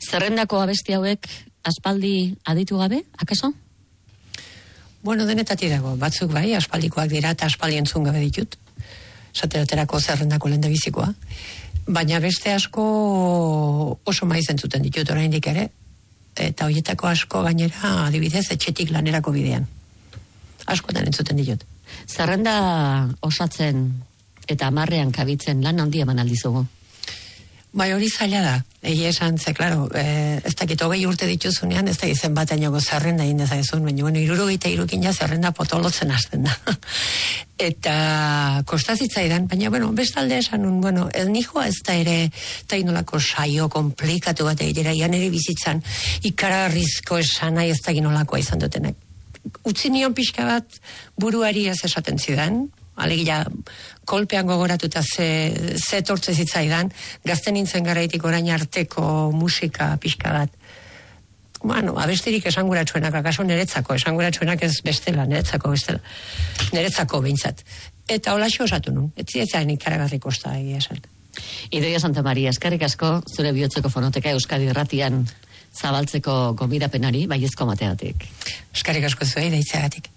Zerrendako abesti hauek aspaldi aditu gabe, akaso? Bueno, denetatik dago, batzuk bai, aspaldikoak dira eta aspaldi entzun gabe ditut. Esaterako zerrendako lehendabizikoa. Baina beste asko oso maiz entzuten ditut oraindik ere. Eta horietako asko gainera adibidez etxetik lanerako bidean. Askotan entzuten ditut. Zerrenda osatzen eta 10ean kabitzen lan handia eman aldizugu. Bai, hori zaila da. Egia esan, ze, klaro, ez dakit 20 urte dituzunean, ez dakit zenbatainoko zerrenda egin dezazun, baina, bueno, 63 ja zerrenda potolotzen hasten da. Eta kostazitzaidan, baina, bueno, bestalde esan nun, bueno, ez nijoa ez da ere, eta inolako saio komplikatu bat egitera, ian ere bizitzan, ikararrizko esan nahi ez da inolakoa izan dutenak. Utzi nion pixka bat buruari ez esaten zidan, alegia kolpean gogoratuta ze tortze zitzaidan, gazten nintzen garaitik orain arteko musika pixka bat. Bueno, abestirik esanguratsuenak, akaso niretzako, esanguratsuenak ez bestela, niretzako behintzat. Eta holaxo osatu nun, ez zietzaen ikaragarri kosta egia esan. Idoia Santa Maria, eskerrik asko zure bihotzeko fonoteka Euskadi Irratian zabaltzeko gonbidapenari baiezko mateatik. Eskerrik asko zuei deitzeagatik.